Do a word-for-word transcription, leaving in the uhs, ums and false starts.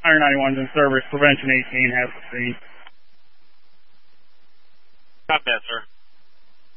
Iron ninety-one's in service. Prevention eighteen has the scene.